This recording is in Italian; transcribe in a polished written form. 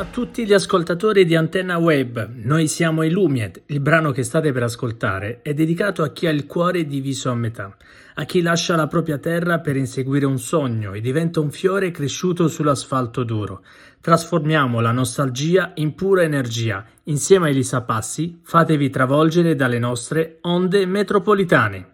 a tutti gli ascoltatori di Antenna Web, noi siamo i Lumied. Il brano che state per ascoltare è dedicato a chi ha il cuore diviso a metà, a chi lascia la propria terra per inseguire un sogno e diventa un fiore cresciuto sull'asfalto duro. Trasformiamo la nostalgia in pura energia. Insieme a Elisa Passi, fatevi travolgere dalle nostre onde metropolitane.